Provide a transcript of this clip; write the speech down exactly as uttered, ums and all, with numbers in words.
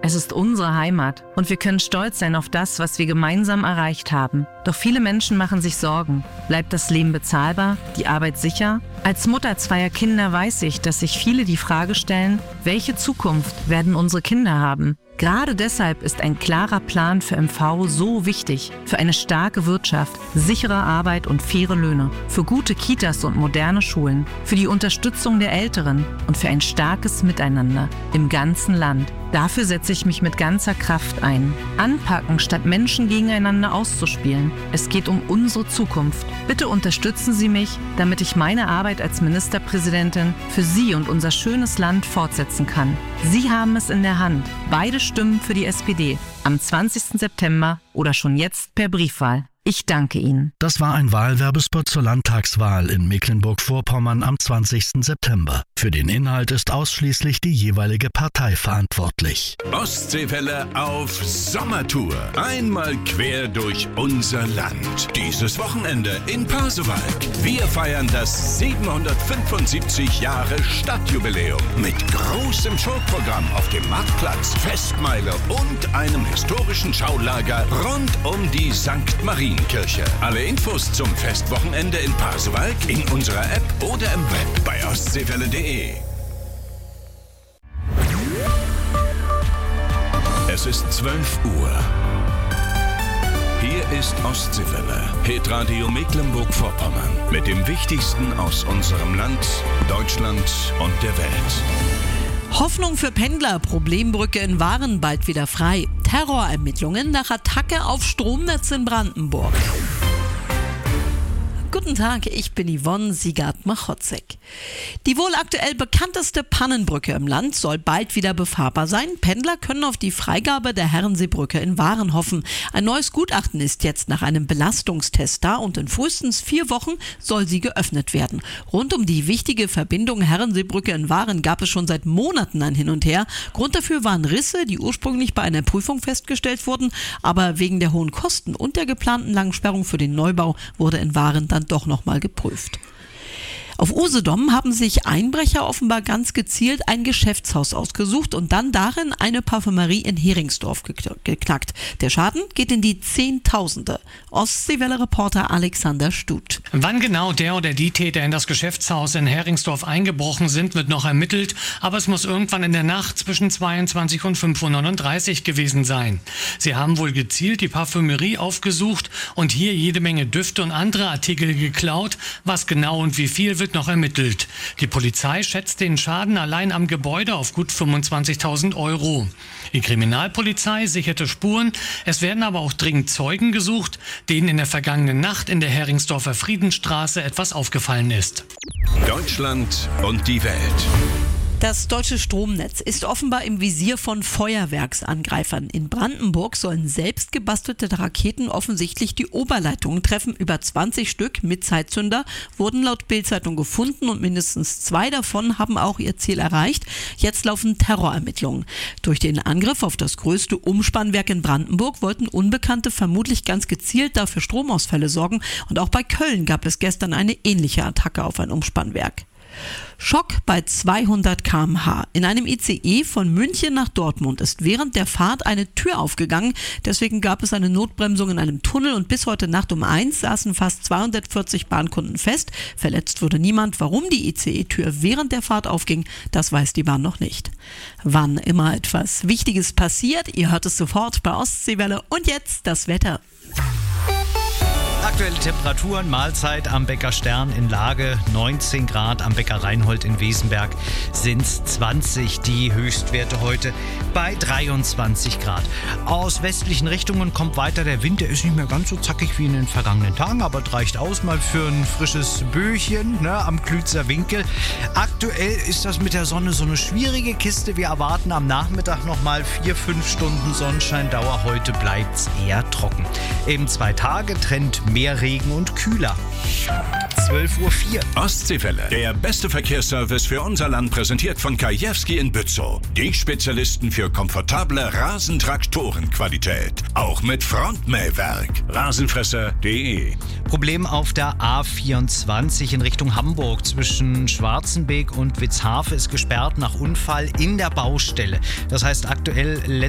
Es ist unsere Heimat und wir können stolz sein auf das, was wir gemeinsam erreicht haben. Doch viele Menschen machen sich Sorgen. Bleibt das Leben bezahlbar? Die Arbeit sicher? Als Mutter zweier Kinder weiß ich, dass sich viele die Frage stellen, welche Zukunft werden unsere Kinder haben? Gerade deshalb ist ein klarer Plan für M V so wichtig. Für eine starke Wirtschaft, sichere Arbeit und faire Löhne. Für gute Kitas und moderne Schulen. Für die Unterstützung der Älteren und für ein starkes Miteinander im ganzen Land. Dafür setze ich mich mit ganzer Kraft ein. Anpacken, statt Menschen gegeneinander auszuspielen. Es geht um unsere Zukunft. Bitte unterstützen Sie mich, damit ich meine Arbeit als Ministerpräsidentin für Sie und unser schönes Land fortsetzen kann. Sie haben es in der Hand. Beide Stimmen für die S P D am zwanzigsten September oder schon jetzt per Briefwahl. Ich danke Ihnen. Das war ein Wahlwerbespot zur Landtagswahl in Mecklenburg-Vorpommern am zwanzigsten September. Für den Inhalt ist ausschließlich die jeweilige Partei verantwortlich. Ostseewelle auf Sommertour. Einmal quer durch unser Land. Dieses Wochenende in Pasewalk. Wir feiern das siebenhundertfünfundsiebzig Jahre Stadtjubiläum mit großem Showprogramm auf dem Marktplatz, Festmeile und einem historischen Schaulager rund um die Sankt Marienkirche. Alle Infos zum Festwochenende in Pasewalk in unserer App oder im Web bei ostseewelle punkt de. Es ist zwölf Uhr. Hier ist Ostseewelle, Hitradio Mecklenburg-Vorpommern mit dem Wichtigsten aus unserem Land, Deutschland und der Welt. Hoffnung für Pendler, Problembrücke in Waren bald wieder frei. Terrorermittlungen nach Attacke auf Stromnetz in Brandenburg. Guten Tag, ich bin Yvonne Siegert-Machotzek. Die wohl aktuell bekannteste Pannenbrücke im Land soll bald wieder befahrbar sein. Pendler können auf die Freigabe der Herrenseebrücke in Waren hoffen. Ein neues Gutachten ist jetzt nach einem Belastungstest da und in frühestens vier Wochen soll sie geöffnet werden. Rund um die wichtige Verbindung Herrenseebrücke in Waren gab es schon seit Monaten ein Hin und Her. Grund dafür waren Risse, die ursprünglich bei einer Prüfung festgestellt wurden, aber wegen der hohen Kosten und der geplanten langen Sperrung für den Neubau wurde in Waren dann doch nochmal geprüft. Auf Usedom haben sich Einbrecher offenbar ganz gezielt ein Geschäftshaus ausgesucht und dann darin eine Parfümerie in Heringsdorf geknackt. Der Schaden geht in die Zehntausende. Ostseewelle-Reporter Alexander Stut. Wann genau der oder die Täter in das Geschäftshaus in Heringsdorf eingebrochen sind, wird noch ermittelt, aber es muss irgendwann in der Nacht zwischen zweiundzwanzig und fünf Uhr neununddreißig gewesen sein. Sie haben wohl gezielt die Parfümerie aufgesucht und hier jede Menge Düfte und andere Artikel geklaut. Was genau und wie viel wird noch ermittelt. Die Polizei schätzt den Schaden allein am Gebäude auf gut fünfundzwanzigtausend Euro. Die Kriminalpolizei sicherte Spuren. Es werden aber auch dringend Zeugen gesucht, denen in der vergangenen Nacht in der Heringsdorfer Friedensstraße etwas aufgefallen ist. Deutschland und die Welt. Das deutsche Stromnetz ist offenbar im Visier von Feuerwerksangreifern. In Brandenburg sollen selbst gebastelte Raketen offensichtlich die Oberleitungen treffen. Über zwanzig Stück mit Zeitzünder wurden laut Bild-Zeitung gefunden und mindestens zwei davon haben auch ihr Ziel erreicht. Jetzt laufen Terrorermittlungen. Durch den Angriff auf das größte Umspannwerk in Brandenburg wollten Unbekannte vermutlich ganz gezielt dafür Stromausfälle sorgen. Und auch bei Köln gab es gestern eine ähnliche Attacke auf ein Umspannwerk. Schock bei zweihundert Kilometer pro Stunde. In einem I C E von München nach Dortmund ist während der Fahrt eine Tür aufgegangen. Deswegen gab es eine Notbremsung in einem Tunnel und bis heute Nacht um eins saßen fast zweihundertvierzig Bahnkunden fest. Verletzt wurde niemand. Warum die I C E-Tür während der Fahrt aufging, das weiß die Bahn noch nicht. Wann immer etwas Wichtiges passiert, ihr hört es sofort bei Ostseewelle. Und jetzt das Wetter. Aktuelle Temperaturen, Mahlzeit am Bäcker Stern in Lage, neunzehn Grad, am Bäcker Reinhold in Wesenberg sind es zwanzig, die Höchstwerte heute bei dreiundzwanzig Grad. Aus westlichen Richtungen kommt weiter der Wind, der ist nicht mehr ganz so zackig wie in den vergangenen Tagen, aber es reicht aus mal für ein frisches Böchen, ne, am Klützer Winkel. Aktuell ist das mit der Sonne so eine schwierige Kiste, wir erwarten am Nachmittag nochmal vier, fünf Stunden Sonnenscheindauer, heute bleibt es eher trocken. Eben zwei Tage trennt mehr Regen und kühler. zwölf Uhr vier. Ostseewelle. Der beste Verkehrsservice für unser Land, präsentiert von Kajewski in Bützow. Die Spezialisten für komfortable Rasentraktorenqualität. Auch mit Frontmähwerk. Rasenfresser punkt de. Problem auf der A vierundzwanzig in Richtung Hamburg. Zwischen Schwarzenbeek und Witzhafe ist gesperrt nach Unfall in der Baustelle. Das heißt aktuell